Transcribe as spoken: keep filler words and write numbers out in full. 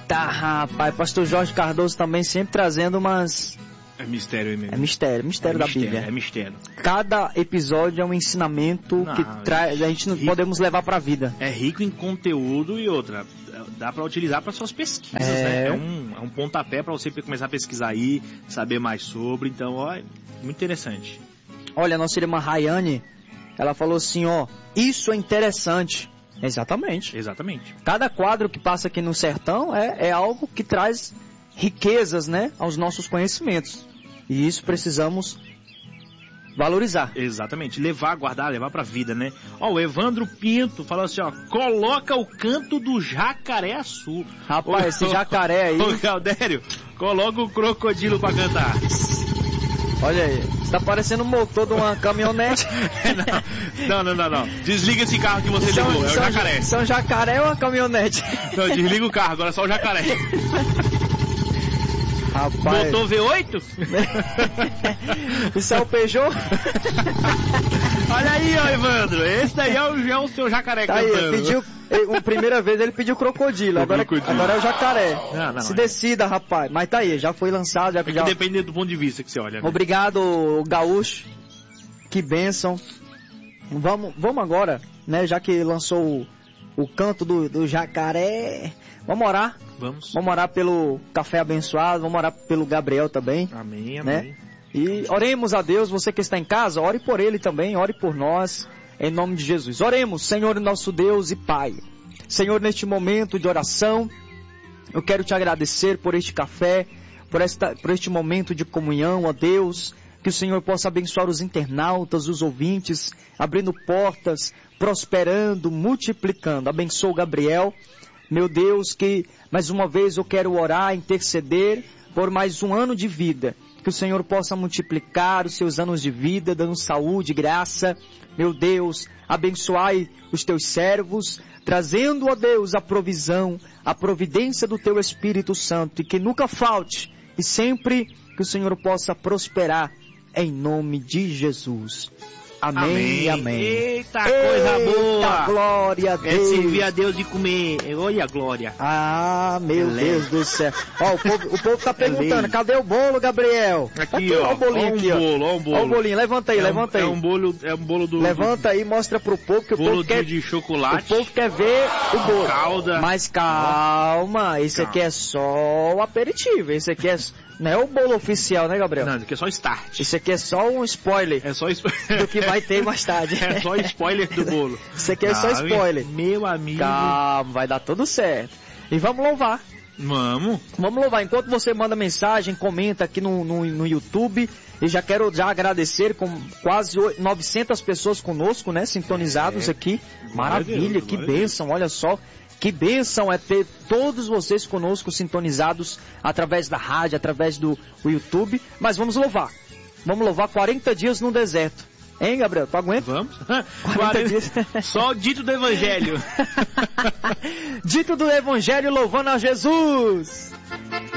Eita, rapaz, pastor Jorge Cardoso também sempre trazendo umas... É mistério aí mesmo. É mistério, mistério é da mistério, Bíblia. É mistério. Cada episódio é um ensinamento não, que traz, a gente não rico, podemos levar pra vida. É rico em conteúdo e outra, dá pra utilizar para suas pesquisas, é... né? É um, é um pontapé pra você começar a pesquisar aí, saber mais sobre, então, ó, muito interessante. Olha, a nossa irmã Rayane, ela falou assim, ó, isso é interessante. Exatamente. Exatamente. Cada quadro que passa aqui no sertão é, é algo que traz riquezas, né, aos nossos conhecimentos. E isso precisamos valorizar. Exatamente. Levar, guardar, levar pra vida, né? Ó, o Evandro Pinto falou assim, ó, coloca o canto do jacaré azul. Rapaz, ô, esse jacaré aí... Ô, Galdério, coloca o crocodilo pra cantar. Olha aí, está parecendo o motor de uma caminhonete. não, não, não, não. Desliga esse carro que você são, ligou, é o são, jacaré. São jacaré ou uma caminhonete? Não, desliga o carro, agora é só o jacaré. Rapaz. Motor V oito? Isso é o Peugeot? Olha aí, ó, Evandro. Esse daí é o, é o seu jacaré tá cantando. Aí, pediu, a primeira vez ele pediu crocodilo, agora, crocodilo. agora é o jacaré. Não, não, Se é. decida, rapaz. Mas tá aí, já foi lançado. Já, é que já... depende do ponto de vista que você olha. Né? Obrigado, Gaúcho. Que bênção. Vamos, vamos agora, né? Já que lançou o, o canto do, do jacaré. Vamos orar. Vamos. Vamos orar pelo café abençoado. Vamos orar pelo Gabriel também. Amém, amém. Né? E oremos a Deus. Você que está em casa, ore por ele também. Ore por nós. Em nome de Jesus. Oremos, Senhor nosso Deus e Pai. Senhor, neste momento de oração, eu quero te agradecer por este café, por, esta, por este momento de comunhão, ó Deus. Que o Senhor possa abençoar os internautas, os ouvintes, abrindo portas, prosperando, multiplicando. Abençoa o Gabriel. Meu Deus, que mais uma vez eu quero orar, interceder por mais um ano de vida. Que o Senhor possa multiplicar os seus anos de vida, dando saúde, graça. Meu Deus, abençoai os teus servos, trazendo, ó Deus, a provisão, a providência do teu Espírito Santo. E que nunca falte, e sempre que o Senhor possa prosperar, em nome de Jesus. Amém, amém. amém. Eita, coisa Eita, boa. Glória a Deus. É servir a Deus de comer. Olha a glória. Ah, meu Beleza. Deus do céu. Ó, o povo, o povo tá perguntando, cadê o bolo, Gabriel? Aqui, aqui ó. Ó o bolinho ó um aqui, ó. bolo, ó um bolo. Ó o bolinho, levanta aí, é levanta um, aí. É um bolo, é um bolo do... Levanta aí, mostra pro povo que o bolo povo de, quer... de chocolate. O povo quer ver o bolo. Calda. Mas calma, esse calma. aqui é só o aperitivo, esse aqui é... Não é o bolo oficial, né, Gabriel? Não, isso aqui é só start. Isso aqui é só um spoiler. É só spoiler. Do que vai ter mais tarde. É só spoiler do bolo. Isso aqui é não, só spoiler. Meu amigo. Calma, vai dar tudo certo. E vamos louvar. Vamos. Vamos louvar. Enquanto você manda mensagem, comenta aqui no, no, no YouTube. E já quero já agradecer com quase novecentas pessoas conosco, né? Sintonizados é. aqui. Maravilha, Deus, que bênção, olha só. Que bênção é ter todos vocês conosco sintonizados através da rádio, através do YouTube. Mas vamos louvar. Vamos louvar quarenta dias no deserto. Hein, Gabriel? Tu aguenta? Vamos. quarenta dias. Só o dito do Evangelho. Dito do Evangelho louvando a Jesus.